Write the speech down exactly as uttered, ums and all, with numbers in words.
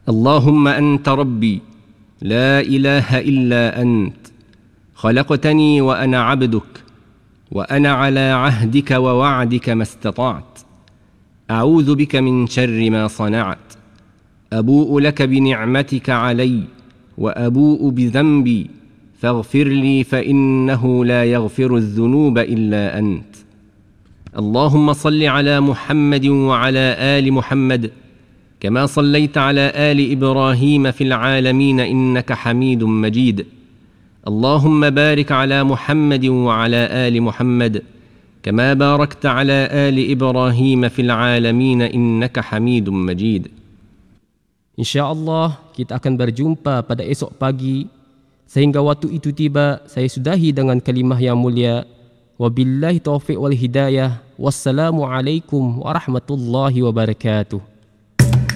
اللهم أنت ربي لا إله إلا أنت، خلقتني وأنا عبدك، وأنا على عهدك ووعدك ما استطعت. أعوذ بك من شر ما صنعت، أبوء لك بنعمتك علي وأبوء بذنبي، فاغفر لي فإنه لا يغفر الذنوب إلا أنت. اللهم صل على محمد وعلى آل محمد كما صليت على آل إبراهيم في العالمين إنك حميد مجيد. اللهم بارك على محمد وعلى آل محمد كما باركت على آل إبراهيم في العالمين إنك حميد مجيد. InsyaAllah kita akan berjumpa pada esok pagi. Sehingga waktu itu tiba, saya sudahi dengan kalimah yang mulia. Wabillahi taufiq wal hidayah. Wassalamualaikum warahmatullahi wabarakatuh.